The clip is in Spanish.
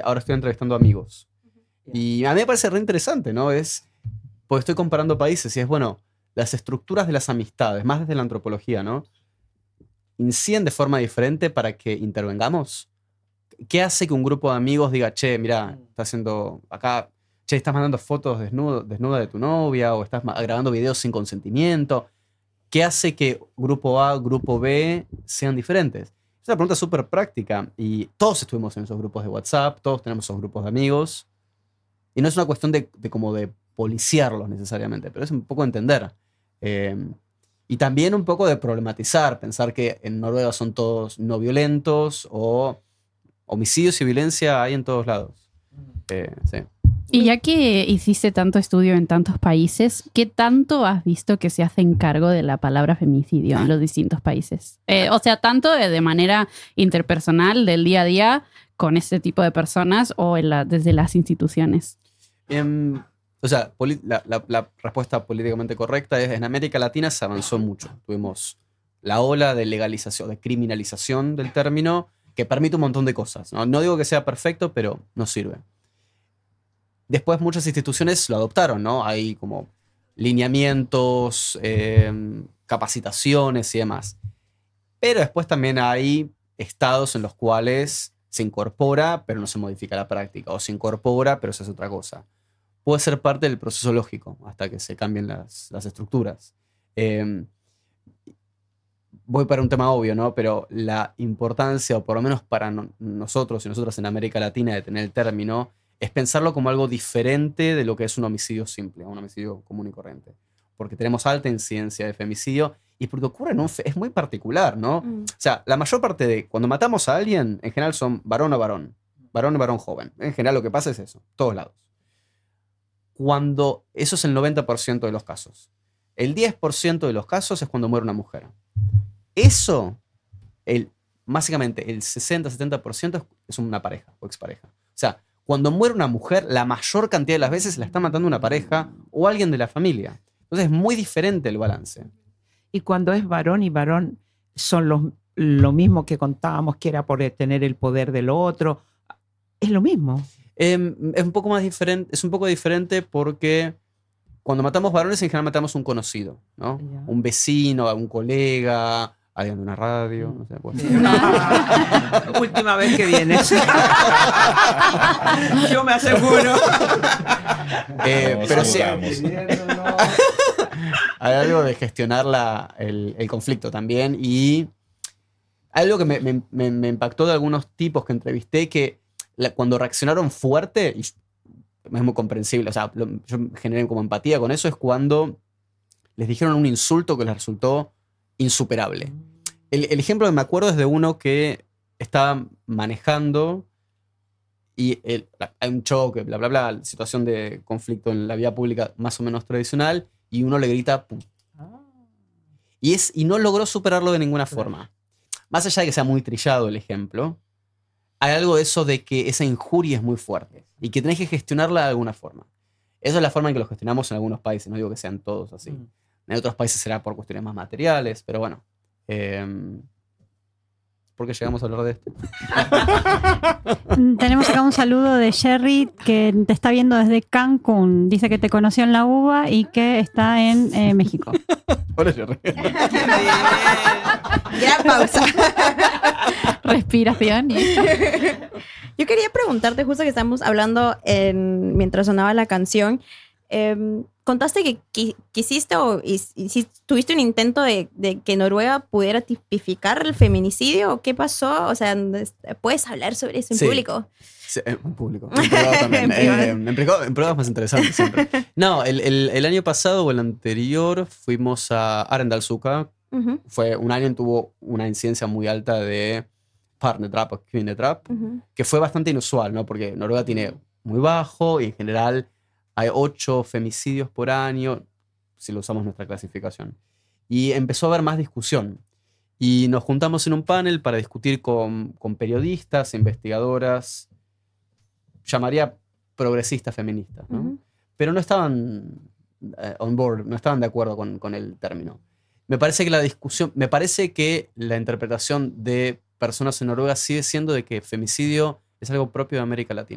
ahora estoy entrevistando amigos. Y a mí me parece re interesante, ¿no? Porque estoy comparando países y bueno, las estructuras de las amistades, más desde la antropología, ¿no? ¿Inciden de forma diferente para que intervengamos? ¿Qué hace que un grupo de amigos diga, che, mira, estás haciendo acá, che, estás mandando fotos desnuda de tu novia o estás grabando videos sin consentimiento? ¿Qué hace que grupo A, grupo B sean diferentes? Es una pregunta súper práctica y todos estuvimos en esos grupos de WhatsApp, todos tenemos esos grupos de amigos y no es una cuestión de como de policiarlos necesariamente, pero es un poco entender. Y también un poco de problematizar, pensar que en Noruega son todos no violentos o homicidios y violencia hay en todos lados. Sí. Y ya que hiciste tanto estudio en tantos países, ¿qué tanto has visto que se hacen cargo de la palabra femicidio en los distintos países? O sea, tanto de manera interpersonal, del día a día, con este tipo de personas o desde las instituciones. O sea, la respuesta políticamente correcta es en América Latina se avanzó mucho. Tuvimos la ola de legalización, de criminalización del término, que permite un montón de cosas. No digo que sea perfecto, pero nos sirve. Después muchas instituciones lo adoptaron, ¿no? Hay como lineamientos, capacitaciones y demás. Pero después también hay estados en los cuales se incorpora, pero no se modifica la práctica. O se incorpora, pero se hace otra cosa. Puede ser parte del proceso lógico hasta que se cambien las estructuras. Voy para un tema obvio, ¿no? Pero la importancia, o por lo menos para nosotros y nosotras en América Latina, de tener el término, es pensarlo como algo diferente de lo que es un homicidio simple, un homicidio común y corriente. Porque tenemos alta incidencia de femicidio y porque ocurre es muy particular, ¿no? O sea, la mayor parte de cuando matamos a alguien, en general son varón o varón, varón y varón joven. En general lo que pasa es eso, todos lados. Cuando eso es el 90% de los casos. El 10% de los casos es cuando muere una mujer. Eso, básicamente el 60-70% es una pareja o expareja. O sea, cuando muere una mujer, la mayor cantidad de las veces la está matando una pareja o alguien de la familia. Entonces es muy diferente el balance. Y cuando es varón y varón, son lo mismo que contábamos, que era por tener el poder del otro. Es lo mismo. Es un poco más diferente, es un poco diferente porque cuando matamos varones en general matamos un conocido, ¿no? Yeah. Un vecino, un colega, alguien de una radio, no sé. Pues. Última vez que vienes. Yo me aseguro. Pero sí. Hay algo de gestionar el conflicto también. Y algo que me impactó de algunos tipos que entrevisté, que cuando reaccionaron fuerte, y es muy comprensible, o sea, yo generé como empatía con eso, es cuando les dijeron un insulto que les resultó insuperable. El ejemplo que me acuerdo es de uno que estaba manejando y hay un choque, bla, bla, bla, situación de conflicto en la vía pública más o menos tradicional, y uno le grita ¡pum! Y no logró superarlo de ninguna forma. Más allá de que sea muy trillado el ejemplo, hay algo de eso de que esa injuria es muy fuerte y que tenés que gestionarla de alguna forma. Esa es la forma en que lo gestionamos en algunos países, no digo que sean todos así. En otros países será por cuestiones más materiales, pero bueno. ¿Por qué llegamos a hablar de esto? Tenemos acá un saludo de Sherry, que te está viendo desde Cancún. Dice que te conoció en la UBA y que está en México. Hola, Sherry. Gran pausa. Respiración. Yo quería preguntarte, justo que estamos hablando mientras sonaba la canción, contaste que quisiste o tuviste un intento de que Noruega pudiera tipificar el feminicidio. ¿Qué pasó? O sea, ¿puedes hablar sobre eso en público? Sí, en público. En privado también. En privado es más interesante siempre. No, el año pasado o el anterior fuimos a Arendalsuka. Fue un año, tuvo una incidencia muy alta de partnerdrap o kvinnedrap, que fue bastante inusual, ¿no? Porque Noruega tiene muy bajo y en general hay 8 femicidios por año, si lo usamos nuestra clasificación. Y empezó a haber más discusión. Y nos juntamos en un panel para discutir con periodistas, investigadoras, llamaría progresistas feministas, ¿no? Pero no estaban on board, no estaban de acuerdo con el término. Me parece que la interpretación de personas en Noruega sigue siendo de que femicidio es algo propio de América Latina.